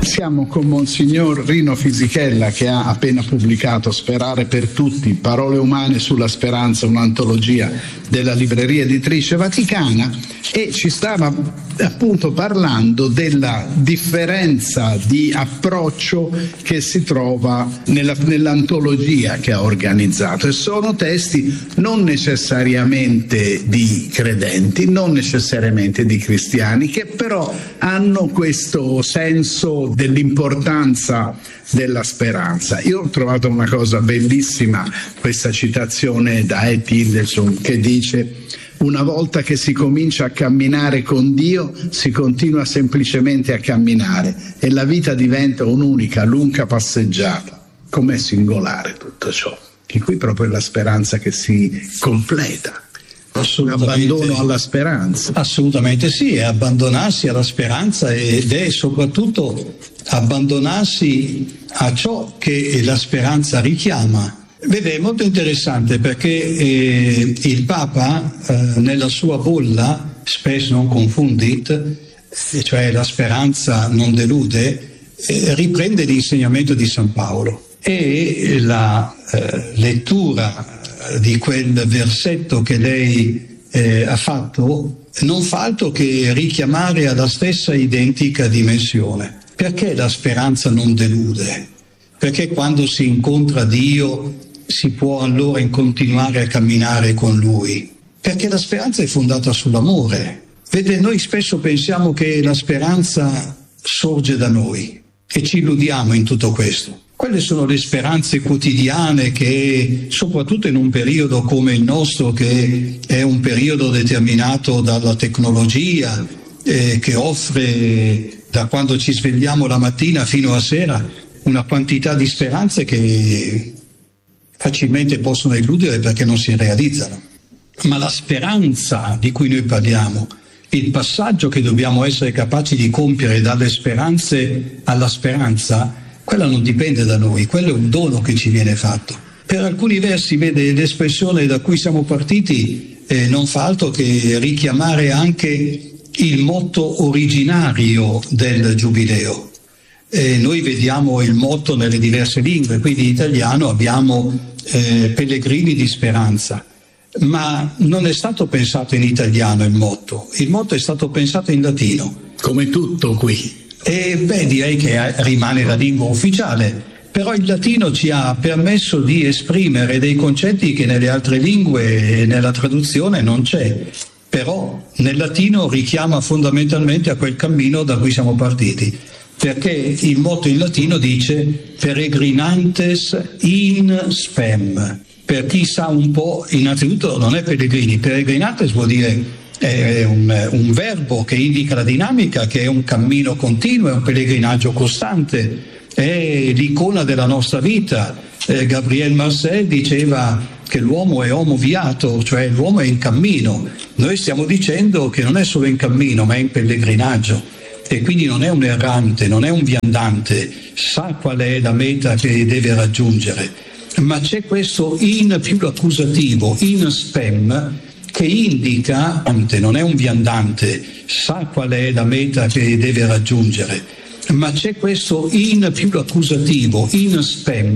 Siamo con Monsignor Rino Fisichella, che ha appena pubblicato Sperare per tutti, parole umane sulla speranza, un'antologia della libreria editrice Vaticana, e ci stava appunto parlando della differenza di approccio che si trova nell'antologia che ha organizzato, e sono testi non necessariamente di credenti, non necessariamente di cristiani, che però hanno questo senso dell'importanza della speranza. Io ho trovato una cosa bellissima, questa citazione da Ed Hilderson, che dice: una volta che si comincia a camminare con Dio, si continua semplicemente a camminare e la vita diventa un'unica lunga passeggiata. Com'è singolare tutto ciò, che qui proprio è la speranza che si completa. Un abbandono alla speranza. Assolutamente sì, è abbandonarsi alla speranza, ed è soprattutto abbandonarsi a ciò che la speranza richiama. Vede, è molto interessante perché il Papa nella sua bolla Spes non confundit, cioè la speranza non delude, riprende l'insegnamento di San Paolo, e la lettura di quel versetto che lei ha fatto non fa altro che richiamare alla stessa identica dimensione. Perché la speranza non delude? Perché quando si incontra Dio si può allora continuare a camminare con Lui? Perché la speranza è fondata sull'amore. Vede, noi spesso pensiamo che la speranza sorge da noi e ci illudiamo in tutto questo. Quelle sono le speranze quotidiane che, soprattutto in un periodo come il nostro, che è un periodo determinato dalla tecnologia, che offre, da quando ci svegliamo la mattina fino a sera, una quantità di speranze che facilmente possono illudere perché non si realizzano. Ma la speranza di cui noi parliamo, il passaggio che dobbiamo essere capaci di compiere dalle speranze alla speranza, quella non dipende da noi, quello è un dono che ci viene fatto. Per alcuni versi, vede, l'espressione da cui siamo partiti non fa altro che richiamare anche il motto originario del Giubileo. Noi vediamo il motto nelle diverse lingue, quindi in italiano abbiamo pellegrini di speranza, ma non è stato pensato in italiano il motto è stato pensato in latino. Come tutto qui. E direi che rimane la lingua ufficiale, però il latino ci ha permesso di esprimere dei concetti che nelle altre lingue e nella traduzione non c'è, però nel latino richiama fondamentalmente a quel cammino da cui siamo partiti, perché il motto in latino dice peregrinantes in spem. Per chi sa un po', innanzitutto non è pellegrini, peregrinantes vuol dire è un verbo che indica la dinamica, che è un cammino continuo, è un pellegrinaggio costante, è l'icona della nostra vita. Gabriel Marcel diceva che l'uomo è homo viator, cioè l'uomo è in cammino. Noi stiamo dicendo che non è solo in cammino, ma è in pellegrinaggio, e quindi non è un errante, non è un viandante, sa qual è la meta che deve raggiungere, ma c'è questo in più accusativo, in spem, che indica, non è un viandante, sa qual è la meta che deve raggiungere, ma c'è questo in più accusativo, in spem,